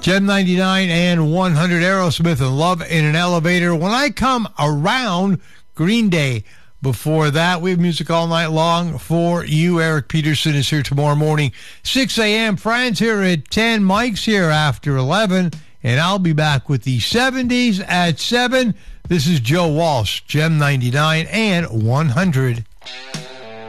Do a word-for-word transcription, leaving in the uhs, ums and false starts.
Gem ninety-nine and one hundred, Aerosmith and Love in an Elevator. When I come around, Green Day. Before that, we have music all night long for you. Eric Peterson is here tomorrow morning, six a.m. Fran's here at ten. Mike's here after eleven. And I'll be back with the seventies at seven. This is Joe Walsh, Gem ninety-nine and one hundred.